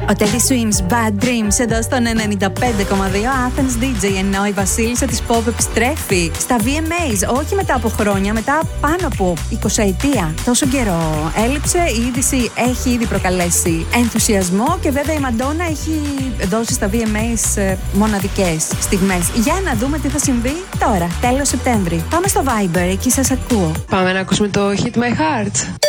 Ο Teddy Swims, Bad Dreams, εδώ στον 95,2 Athens DJ, ενώ η βασίλισσα της pop επιστρέφει στα VMAs, όχι μετά από χρόνια, μετά πάνω από 20 ετία. Τόσο καιρό έλειψε, η είδηση έχει ήδη προκαλέσει ενθουσιασμό και βέβαια η Μαντόνα έχει δώσει στα VMAs μοναδικές στιγμές. Για να δούμε τι θα συμβεί τώρα, τέλος Σεπτέμβρη. Πάμε στο Viber, εκεί σας ακούω. Πάμε να ακούσουμε το Hit My Heart.